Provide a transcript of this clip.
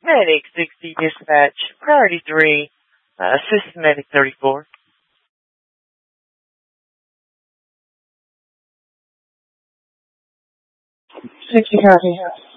Medic 60 dispatch, priority 3, assist medic 34. 60 copy.